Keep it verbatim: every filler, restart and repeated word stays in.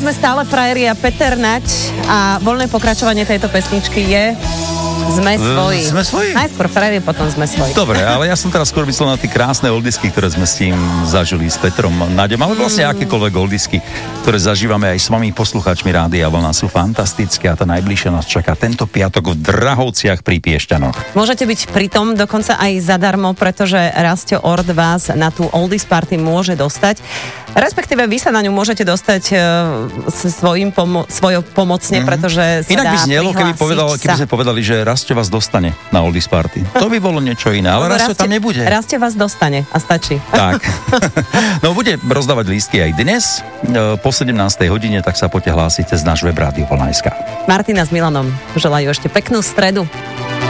sme stále frajeri a Peter Nať a voľné pokračovanie tejto pesničky je Sme svoji. Sme svoji? Najskôr frajeri, potom sme svoji. Dobre, ale ja som teraz skôr myslel na tie krásne oldisky, ktoré sme s tým zažili s Petrom Naďom, ale vlastne mm. akékoľvek oldisky, ktoré zažívame aj s vami poslucháčmi Rádia Vlna, sú fantastické a tá najbližšia nás čaká tento piatok v Drahovciach pri Piešťanoch. Môžete byť pritom dokonca aj zadarmo, pretože Rastio Ord vás na tú oldies party môže dostať. Respektíve vy sa na ňu môžete dostať uh, svojim pomo- svojou pomocne, mm-hmm. pretože sa Inak dá by znelo, keby, povedal, keby sa. sme povedali, že Rastio vás dostane na oldies party. To by bolo niečo iné, ale Rastio tam nebude. Rastio vás dostane a stačí. Tak. No bude rozdávať lístky aj dnes po sedemnástej hodine, tak sa poďte hlásiť cez náš web rádio vlna bodka es ká. Martina s Milanom želajú ešte peknú stredu.